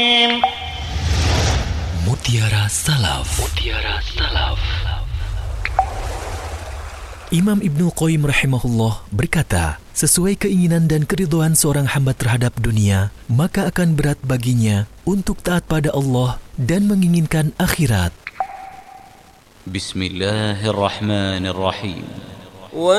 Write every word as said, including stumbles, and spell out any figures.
Mutiara Salaf. Mutiara Salaf. Imam Ibnu Qayyim rahimahullah berkata, sesuai keinginan dan keridhaan seorang hamba terhadap dunia, maka akan berat baginya untuk taat pada Allah dan menginginkan akhirat. Bismillahirrahmanirrahim.